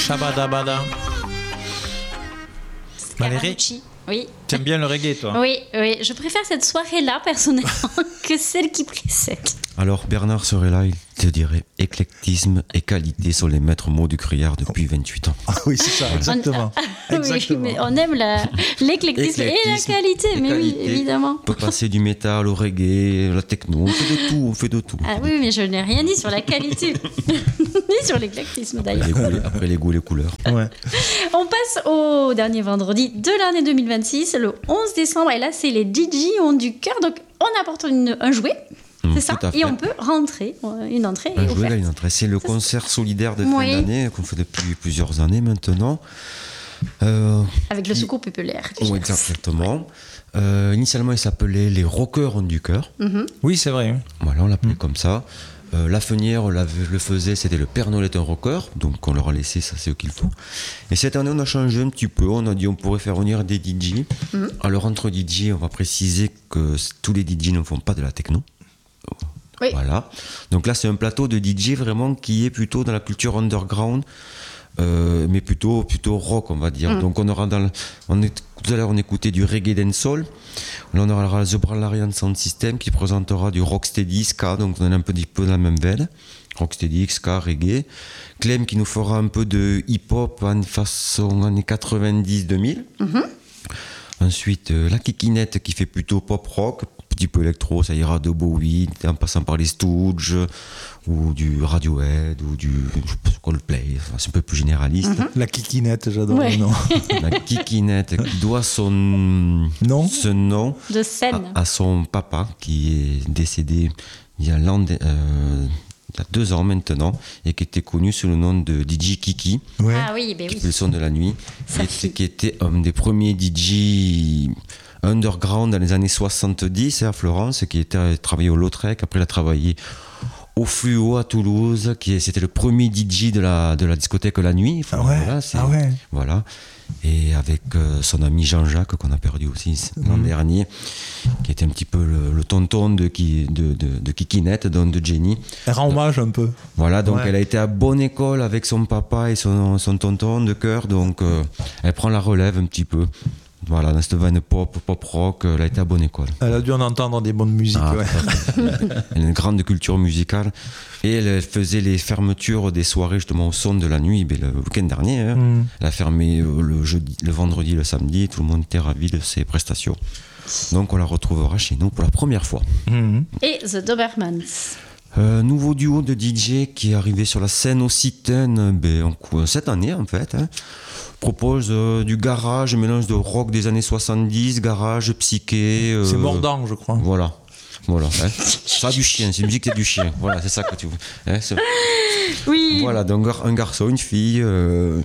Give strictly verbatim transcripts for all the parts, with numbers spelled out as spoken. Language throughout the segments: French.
Shabadabada. Valérie, oui. T'aimes bien le reggae, toi? Oui, oui. Je préfère cette soirée-là, personnellement, que celle qui précède. Alors, Bernard serait là, il te dirait éclectisme et qualité sont les maîtres mots du criard depuis vingt-huit ans. Ah oui, c'est ça, exactement. On, exactement. oui, mais on aime la, l'éclectisme, et la qualité, mais qualité. Oui, évidemment. On peut passer du métal au reggae, la techno, on fait de tout, on fait de tout. Ah oui, mais je n'ai rien dit sur la qualité, ni sur l'éclectisme d'ailleurs. Après les, goûts, les, après les goûts, les couleurs. Ouais. On passe au dernier vendredi de l'année deux mille vingt-six, le onze décembre, et là c'est les D J ont du cœur, donc on apporte une, un jouet. C'est mmh, ça, et on peut rentrer, une entrée un est jouet, offerte. là, une entrée. C'est le c'est concert ça. solidaire de Oui. fin d'année qu'on fait depuis plusieurs années maintenant. Euh, Avec le secours populaire. Oui, exactement. Euh, initialement, il s'appelait les Rockers ont du cœur. Mm-hmm. Oui, c'est vrai. Voilà, on l'appelait Mmh. comme ça. Euh, la Fenière on le faisait, c'était le Père Noël est un rocker, donc on leur a laissé, ça c'est eux qu'il faut. Et cette année on a changé un petit peu, on a dit on pourrait faire venir des D J. Mmh. Alors entre D J, on va préciser que tous les D J ne font pas de la techno. Oui. Voilà. Donc là c'est un plateau de D J vraiment qui est plutôt dans la culture underground. Euh, mais plutôt, plutôt rock, on va dire. Mm. Donc on aura dans le, on est, tout à l'heure on écoutait du reggae dancehall. Là on aura The Bralarian Sound System qui présentera du rocksteady, ska, donc on est un peu, un peu dans la même veine. Rocksteady, ska, reggae. Clem qui nous fera un peu de hip-hop en façon années quatre-vingt-dix deux mille. Mm-hmm. Ensuite euh, la Kikinette qui fait plutôt pop-rock, un petit peu électro, ça ira de Bowie, en passant par les Stooges, ou du Radiohead, ou du Coldplay, c'est un peu plus généraliste. Mm-hmm. La Kikinette, j'adore ouais. le nom. La Kikinette qui doit son nom, ce nom de scène à, à son papa qui est décédé il y a l'an de, euh, il y a deux ans maintenant, et qui était connu sous le nom de D J Kiki. Ouais. Ah oui, ben qui oui. fait le son de la nuit, et qui était un des premiers D J underground dans les années soixante-dix à Florence, qui était travaillé au Lautrec, après il a travaillé au Fluo à Toulouse, qui c'était le premier D J de la, de la discothèque la nuit. Enfin, ah ouais, voilà, ah ouais. Voilà. Et avec euh, son ami Jean-Jacques qu'on a perdu aussi l'an mmh. dernier, qui était un petit peu le, le tonton de, de, de, de Kikinette, donc de Jenny. Elle rend hommage un peu. Voilà, donc ouais. elle a été à bonne école avec son papa et son, son tonton de cœur, donc euh, elle prend la relève un petit peu. Voilà, dans cette veine pop, pop rock, elle a été à bonne école. Elle a dû en entendre des bonnes musiques. Ah, ouais. Elle a une grande culture musicale. Et elle faisait les fermetures des soirées justement au son de la nuit. Ben, le week-end dernier, hein, mm. elle a fermé le, jeudi, le vendredi, le samedi. Tout le monde était ravi de ses prestations. Donc on la retrouvera chez nous pour la première fois. Mm. Et The Dobermans. Euh, nouveau duo de D J qui est arrivé sur la scène occitane ben, en, cette année en fait. Hein. Propose euh, du garage, un mélange de rock des années soixante-dix, garage, psyché. Euh, c'est Mordant, je crois. Voilà. Voilà, hein. Ça a du chien, c'est une musique qui a du chien. Voilà, c'est ça que tu veux. Hein, oui. Voilà, donc un garçon, une fille. Euh,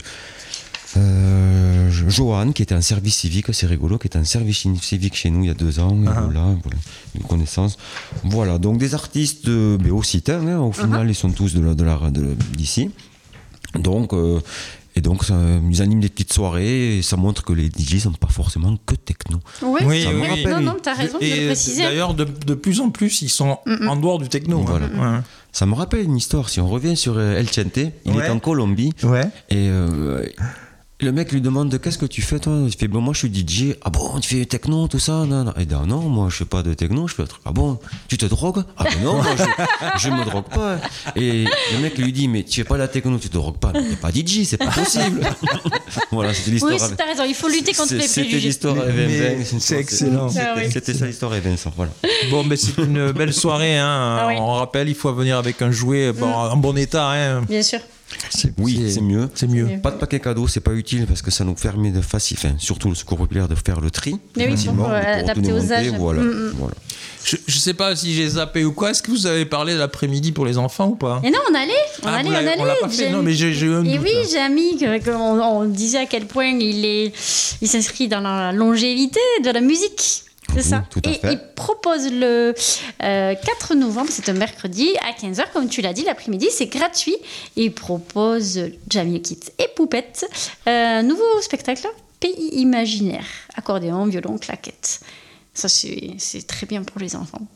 euh, Johan, qui était en service civique, c'est rigolo, qui était en service civique chez nous il y a deux ans. Et uh-huh. Voilà, voilà, une connaissance. Voilà, donc des artistes euh, ben, occitans, hein, au final, uh-huh. ils sont tous de la, de la, de, d'ici. Donc. Euh, Et donc, ça, ils animent des petites soirées et ça montre que les D J ne sont pas forcément que techno. Oui, oui, ça oui. me rappelle, non, non, t'as raison de et le préciser. D'ailleurs, de, de plus en plus, ils sont Mm-mm. en dehors du techno. Voilà. Ouais. Ça me rappelle une histoire. Si on revient sur El Chente, il ouais. est en Colombie. Ouais. Et euh, le mec lui demande qu'est-ce que tu fais toi? Il fait bon, moi je suis D J. Ah bon, tu fais techno, tout ça? Non, non. Et non, non, moi je fais pas de techno, je fais un truc. Ah bon, tu te drogues? Ah ben non, moi, je, je me drogue pas. Et le mec lui dit mais tu fais pas de la techno, tu te drogues pas. Mais t'es pas D J, c'est pas possible. Voilà, c'était l'histoire. Oui, avec... t'as raison, il faut lutter contre les préjugés. C'était l'histoire avec Vincent. C'est excellent. C'était, ah, oui. c'était ça l'histoire avec Vincent. Voilà. Bon, mais c'est une belle soirée. Hein. Ah, oui. On rappelle, il faut venir avec un jouet bon, mm. en bon état. Hein. Bien sûr. C'est, oui, c'est, c'est mieux. C'est mieux. Pas de paquet cadeau, c'est pas utile parce que ça nous permet de faciliter, enfin, surtout le secours populaire, de faire le tri. Mais oui, pour adapter aux âges. Voilà, mm-hmm. voilà. Je, je sais pas si j'ai zappé ou quoi. Est-ce que vous avez parlé de l'après-midi pour les enfants ou pas? Et non, on allait, on ah, allait, on allait. On l'a pas fait. Non, mais j'ai, j'ai eu un Et doute, oui, là. j'ai mis qu'on on disait à quel point il est, il s'inscrit dans la longévité de la musique. C'est oui, ça. Tout à et fait. il propose le euh, quatre novembre, c'est un mercredi, à quinze heures, comme tu l'as dit, l'après-midi, c'est gratuit. Et il propose Jamie Kids et Poupette, un euh, nouveau spectacle, Pays imaginaire, accordéon, violon, claquette. Ça, c'est, c'est très bien pour les enfants. Voilà.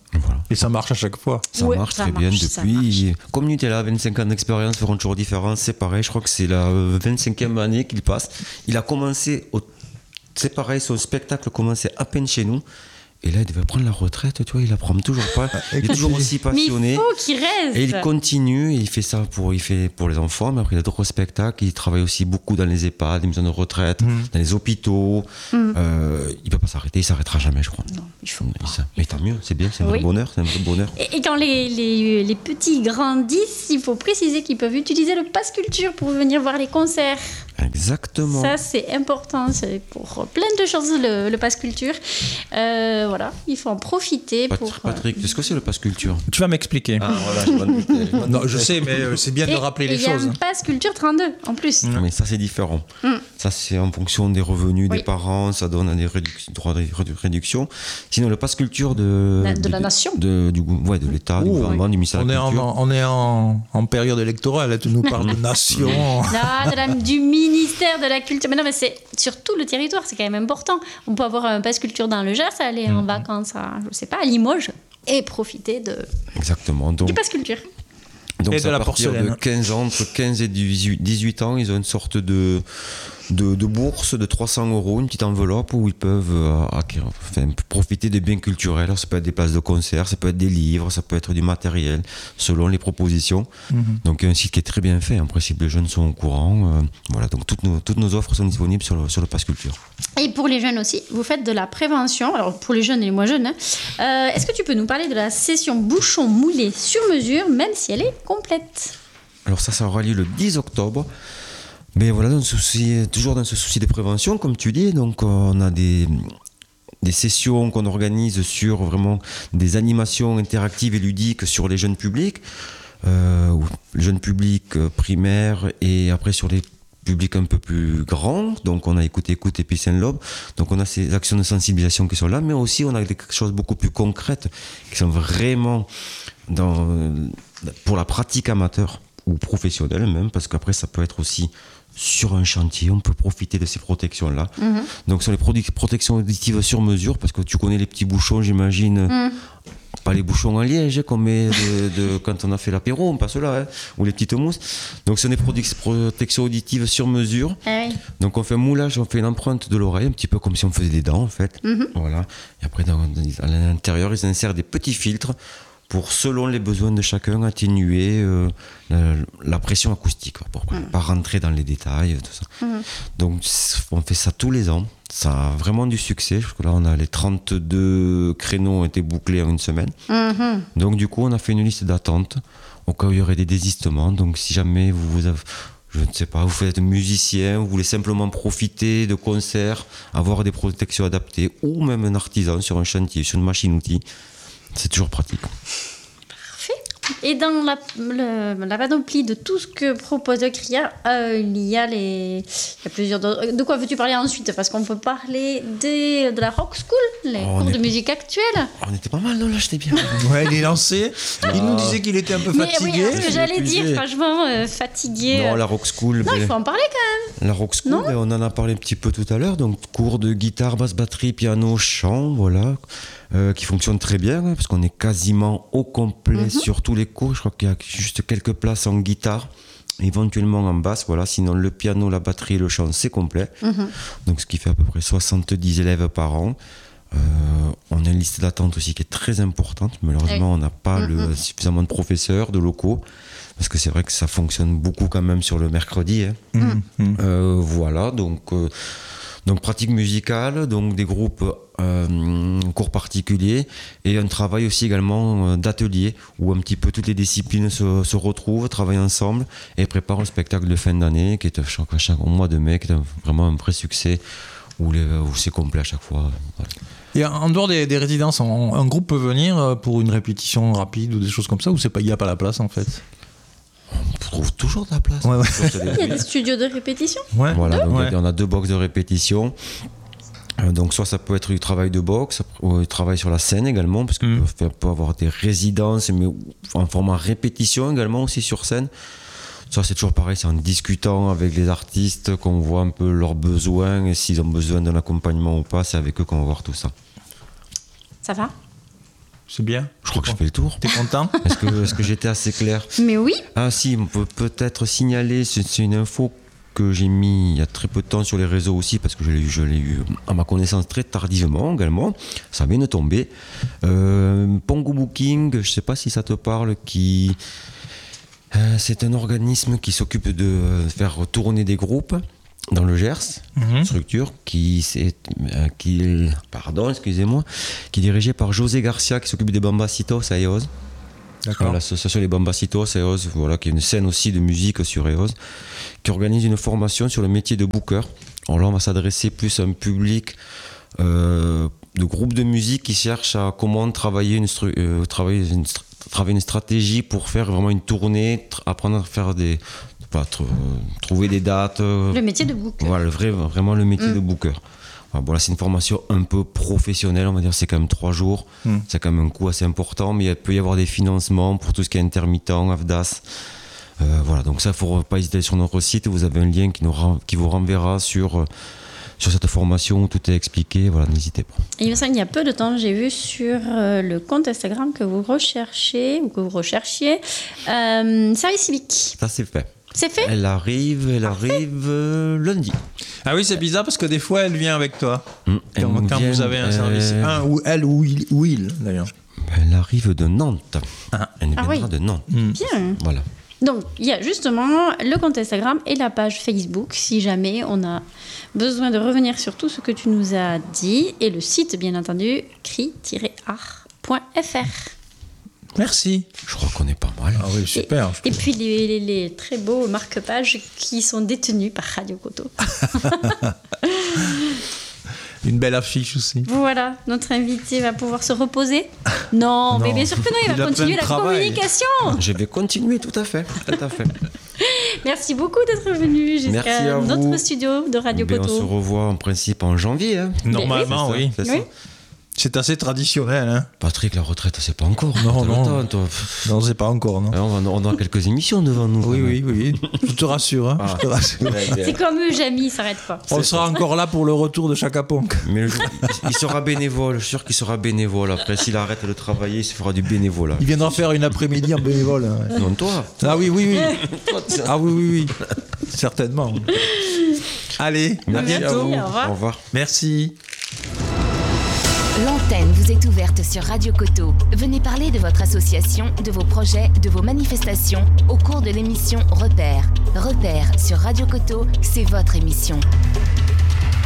Et ça marche à chaque fois. Ça Ouais, marche ça très bien marche, ça depuis. Comme Nutella, vingt-cinq ans d'expérience, feront toujours différence. C'est pareil, je crois que c'est la vingt-cinquième année qu'il passe. Il a commencé, au... c'est pareil, son spectacle commençait à peine chez nous. Et là, il devait prendre la retraite, tu vois, il apprend toujours pas. Il est toujours aussi passionné. Mais il faut qu'il reste. Et il continue, et il fait ça pour, il fait pour les enfants, mais après il a d'autres spectacles. Il travaille aussi beaucoup dans les EHPAD, les maisons de retraite, mmh. dans les hôpitaux. Mmh. Euh, il ne peut pas s'arrêter, il ne s'arrêtera jamais, je crois. Non, il faut mais, ça, mais tant mieux, c'est bien, c'est un oui. vrai bonheur. C'est un vrai bonheur. Et, et quand les, les, les petits grandissent, il faut préciser qu'ils peuvent utiliser le pass culture pour venir voir les concerts. Exactement. Ça, c'est important. C'est pour plein de choses, le, le pass culture. Euh, voilà, il faut en profiter. Pat- pour. Patrick, qu'est-ce que c'est le pass culture? Tu vas m'expliquer. Ah, voilà, je, vais non, je sais, mais c'est bien et, de rappeler les et choses. Il y a un pass culture trente-deux en plus. Mmh. Mais ça, c'est différent. Mmh. Ça, c'est en fonction des revenus oui. des parents. Ça donne des réduc- droits de réduction. Sinon, le pass culture de, la, de, de la nation. De, du, ouais, de l'État, oh, du gouvernement, oui. du ministère de la Culture. En, on est en, en période électorale. Tu nous parles de nation. Non, de la, du ministère de la Culture. Mais non, mais c'est sur tout le territoire. C'est quand même important. On peut avoir un pass culture dans le Gers, aller mmh. en vacances à, je sais pas, à Limoges et profiter de. Exactement. Donc, du pass culture. Donc, et de à la partir porcelaine. de quinze ans, entre quinze et dix-huit ans, ils ont une sorte de, de, de bourse de trois cents euros, une petite enveloppe où ils peuvent euh, acquérir, enfin, profiter des biens culturels. Alors, ça peut être des places de concert, ça peut être des livres, ça peut être du matériel, selon les propositions. Mm-hmm. Donc, un site qui est très bien fait. En principe, les jeunes sont au courant. Euh, voilà, donc toutes nos, toutes nos offres sont disponibles sur le, sur le Pass Culture. Et pour les jeunes aussi, vous faites de la prévention. Alors, pour les jeunes et les moins jeunes, hein, euh, est-ce que tu peux nous parler de la session bouchon moulé sur mesure, même si elle est complète? Alors ça, ça aura lieu le dix octobre. Mais voilà, dans ce souci, toujours dans ce souci de prévention, comme tu dis. Donc on a des, des sessions qu'on organise sur vraiment des animations interactives et ludiques sur les jeunes publics, euh, les jeunes publics primaires et après sur les publics un peu plus grands. Donc on a écouté Écoute et Peace and Love. Donc on a ces actions de sensibilisation qui sont là, mais aussi on a des choses beaucoup plus concrètes qui sont vraiment dans, pour la pratique amateur ou professionnelle même, parce qu'après ça peut être aussi sur un chantier, on peut profiter de ces protections-là. Mmh. Donc sur les produits, protections auditives sur mesure, parce que tu connais les petits bouchons, j'imagine, mmh. pas les bouchons en liège qu'on met de, de, quand on a fait l'apéro, on passe là, hein, ou les petites mousses. Donc ce sont des produits, protections auditives sur mesure. Ah oui. Donc on fait un moulage, on fait une empreinte de l'oreille, un petit peu comme si on faisait des dents en fait. Mmh. Voilà. Et après, dans, à l'intérieur, ils insèrent des petits filtres pour, selon les besoins de chacun, atténuer euh, la, la pression acoustique, pour ne mmh. pas rentrer dans les détails, tout ça. Mmh. Donc, on fait ça tous les ans. Ça a vraiment du succès. Je crois que là, on a les trente-deux créneaux ont été bouclés en une semaine. Mmh. Donc, du coup, on a fait une liste d'attente au cas où il y aurait des désistements. Donc, si jamais vous, vous avez... Je ne sais pas, vous êtes musicien, vous voulez simplement profiter de concerts, avoir des protections adaptées, ou même un artisan sur un chantier, sur une machine-outil, c'est toujours pratique. Parfait. Et dans la, le, la panoplie de tout ce que propose le C R I A, euh, il y a les... Il y a plusieurs... De, de quoi veux-tu parler ensuite? Parce qu'on peut parler des, de la Rock School, les oh, cours de musique actuelle. On était pas mal, non? Là, j'étais bien. Ouais, il est lancé. Ah. Il nous disait qu'il était un peu fatigué. Mais oui, ce que j'allais dire, franchement, euh, fatigué. Non, la Rock School... Non, mais... il faut en parler quand même. La Rock School, ben, on en a parlé un petit peu tout à l'heure. Donc, cours de guitare, basse, batterie, piano, chant, voilà... Euh, qui fonctionne très bien, hein, parce qu'on est quasiment au complet mm-hmm. sur tous les cours. Je crois qu'il y a juste quelques places en guitare, éventuellement en basse, voilà. Sinon, le piano, la batterie et le chant, c'est complet. Mm-hmm. Donc, ce qui fait à peu près soixante-dix élèves par an. Euh, on a une liste d'attente aussi qui est très importante. Malheureusement, on n'a pas mm-hmm. le, suffisamment de professeurs, de locaux, parce que c'est vrai que ça fonctionne beaucoup quand même sur le mercredi. Hein. Mm-hmm. Euh, voilà, donc... Euh, Donc pratique musicale, donc des groupes euh, cours particuliers et un travail aussi également euh, d'atelier où un petit peu toutes les disciplines se, se retrouvent, travaillent ensemble et préparent le spectacle de fin d'année qui est chaque, chaque, au mois de mai, qui est vraiment un vrai succès où, les, où c'est complet à chaque fois. Voilà. Et en dehors des, des résidences, on, un groupe peut venir pour une répétition rapide ou des choses comme ça, ou c'est pas, il n'y a pas la place en fait? On trouve toujours de la place. Ouais, ouais. Il y a des studios de répétition. Ouais. Voilà, donc ouais. on a deux box de répétition. Euh, donc soit ça peut être du travail de boxe, ou du travail sur la scène également, parce qu'on mmh. peut, peut avoir des résidences, mais en format répétition également aussi sur scène. Ça c'est toujours pareil, c'est en discutant avec les artistes qu'on voit un peu leurs besoins, et s'ils ont besoin d'un accompagnement ou pas, c'est avec eux qu'on va voir tout ça. Ça va ? C'est bien. Je crois que je fais le tour. T'es content? Est-ce que, est-ce que j'étais assez clair? Mais oui. Ah si, on peut peut-être signaler, c'est, c'est une info que j'ai mis il y a très peu de temps sur les réseaux aussi, parce que je l'ai eu, je l'ai eu à ma connaissance très tardivement également. Ça vient de tomber. Euh, Pongo Booking, je ne sais pas si ça te parle, qui... Euh, c'est un organisme qui s'occupe de faire tourner des groupes dans le Gers, Mhm. structure qui, c'est, euh, qui, pardon, excusez-moi, qui est dirigée par José Garcia, qui s'occupe des Bambacitos à Eos. D'accord. L'association Les Bambacitos à Eos, voilà, qui est une scène aussi de musique sur Eos, qui organise une formation sur le métier de booker. Alors là, on va s'adresser plus à un public euh, de groupes de musique qui cherchent à comment travailler une, stru- euh, travailler une, str- travailler une stratégie pour faire vraiment une tournée, tr- apprendre à faire des... Pas, tr- euh, trouver des dates. euh, Le métier de booker. Voilà, le vrai, vraiment le métier Mm. de booker. Voilà, bon, là, c'est une formation un peu professionnelle, on va dire, c'est quand même trois jours. Mm. C'est quand même un coût assez important, mais il peut y avoir des financements pour tout ce qui est intermittent, A F D A S. Euh, voilà, donc ça, il ne faut pas hésiter sur notre site. Vous avez un lien qui, nous ren- qui vous renverra sur, euh, sur cette formation où tout est expliqué. Voilà, n'hésitez pas. Et il me semble qu'il y a peu de temps, j'ai vu sur euh, le compte Instagram que vous recherchez, ou que vous recherchiez, euh, service civique. Ça, c'est fait. C'est fait? Elle arrive, elle arrive euh, lundi. Ah oui, c'est bizarre parce que des fois, elle vient avec toi. Hum, elle Quand, quand vient, vous avez un euh, service. Un, ou elle, ou il, ou il d'ailleurs. Elle arrive de Nantes. Ah. Elle Ah viendra oui. de Nantes. Mm. Bien. Voilà. Donc, il y a justement le compte Instagram et la page Facebook, si jamais on a besoin de revenir sur tout ce que tu nous as dit, et le site, bien entendu, cri tiret art point f r. Merci. Je crois qu'on est pas mal. Ah oui, super. Et puis les, les- les très beaux marque-pages qui sont détenus par Radio Coteau. Une belle affiche aussi. Voilà, notre invité va pouvoir se reposer. Non, Non. mais bien sûr que non, il Il va a continuer plein la de travail. communication. Je vais continuer, tout à fait. Tout à fait. Merci beaucoup d'être venu Merci jusqu'à à vous. notre studio de Radio Ben, on se Coteau. revoit en principe en janvier. Hein. Normalement, C'est ça, oui. c'est ça. Oui. C'est assez traditionnel, hein. Patrick, la retraite, c'est pas encore. Non, T'as le non. temps, toi. Non, c'est pas encore, non. Alors, on, va- on a quelques émissions devant nous. Oui, quand oui, même. oui. Je te rassure, hein. Ah. Je te rassure. Ouais, bien. C'est comme eux, Jamie, il s'arrête pas. On sera encore là pour le retour de Chaka Ponk. Mais le jour- il, il sera bénévole, je suis sûr qu'il sera bénévole. Après, s'il arrête de travailler, il se fera du bénévolat. Il viendra faire une après-midi en bénévole. ouais. Non, toi. Ah oui, oui, oui. Ah oui, oui, oui. Certainement. Allez, à Merci à bientôt. vous. Au revoir. Au revoir. Merci. L'antenne vous est ouverte sur Radio Coteau. Venez parler de votre association, de vos projets, de vos manifestations au cours de l'émission Repère. Repère sur Radio Coteau, c'est votre émission.